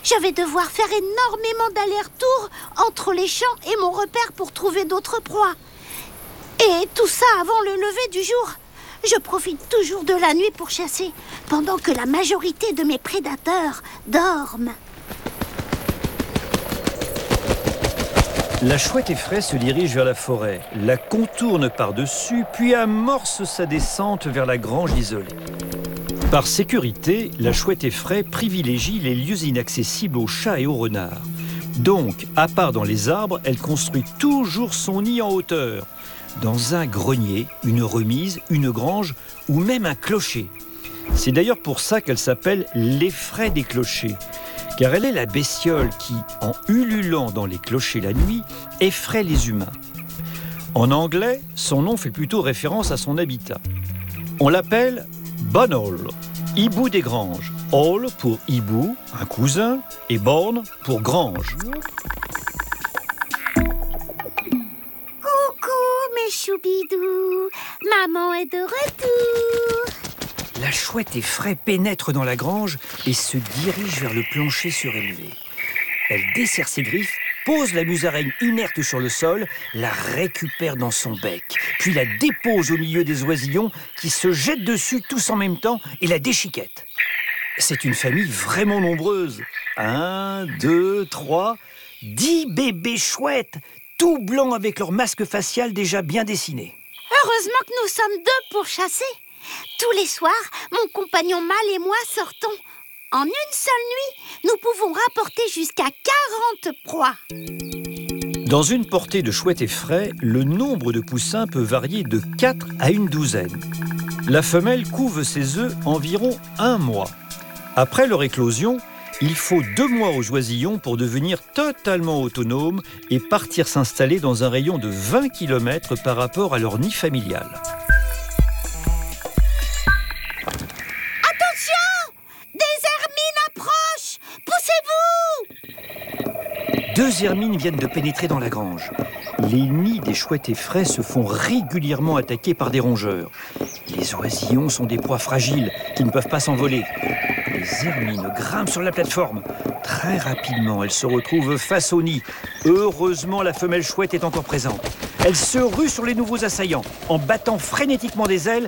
Je vais devoir faire énormément d'allers-retours entre les champs et mon repère pour trouver d'autres proies. Et tout ça avant le lever du jour. Je profite toujours de la nuit pour chasser, pendant que la majorité de mes prédateurs dorment. La chouette effraie se dirige vers la forêt, la contourne par-dessus, puis amorce sa descente vers la grange isolée. Par sécurité, la chouette effraie privilégie les lieux inaccessibles aux chats et aux renards. Donc, à part dans les arbres, elle construit toujours son nid en hauteur, dans un grenier, une remise, une grange ou même un clocher. C'est d'ailleurs pour ça qu'elle s'appelle l'effraie des clochers, car elle est la bestiole qui, en ululant dans les clochers la nuit, effraie les humains. En anglais, son nom fait plutôt référence à son habitat. On l'appelle Bunhole, hibou des granges. Hole pour hibou, un cousin, et borne pour grange. Coucou mes choubidous, maman est de retour. La chouette effraie pénètre dans la grange et se dirige vers le plancher surélevé. Elle desserre ses griffes, pose la musaraigne inerte sur le sol, la récupère dans son bec, puis la dépose au milieu des oisillons qui se jettent dessus tous en même temps et la déchiquettent. C'est une famille vraiment nombreuse. 1, 2, 3, 10 bébés chouettes, tout blancs avec leur masque facial déjà bien dessiné. Heureusement que nous sommes 2 pour chasser. Tous les soirs, mon compagnon mâle et moi sortons. En une seule nuit, nous pouvons rapporter jusqu'à 40 proies. Dans une portée de chouette effraie, le nombre de poussins peut varier de 4 à une douzaine. La femelle couve ses œufs environ 1 mois. Après leur éclosion, il faut 2 mois aux oisillons pour devenir totalement autonomes et partir s'installer dans un rayon de 20 km par rapport à leur nid familial. Deux hermines viennent de pénétrer dans la grange. Les nids des chouettes effraies se font régulièrement attaquer par des rongeurs. Les oisillons sont des proies fragiles qui ne peuvent pas s'envoler. Les hermines grimpent sur la plateforme. Très rapidement, elles se retrouvent face au nid. Heureusement, la femelle chouette est encore présente. Elle se rue sur les nouveaux assaillants. En battant frénétiquement des ailes,